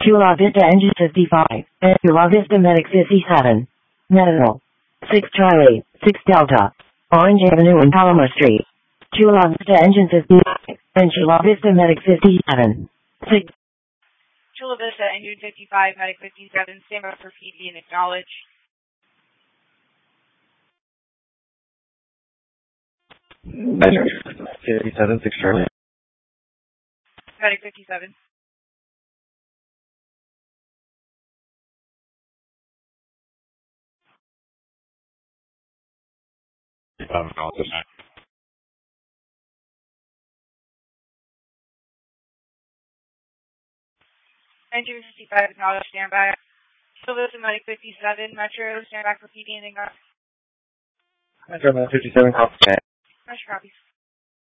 Chula Vista Engine 55. And Chula Vista Medic 57. Medical. 6 Charlie, 6 Delta. Orange Avenue and Palomar Street. Chula Vista Engine 55. And Chula Vista Medic 57. 6. Chula Vista Engine 55, Medic 57, stand by for PD and acknowledge. Medic 57, 6 Charlie. Medic 57. Engine 55, acknowledge, stand by. Chula Vista Medic 57, Metro, stand by for PD and acknowledge. Metro 57, copy. Metro copies.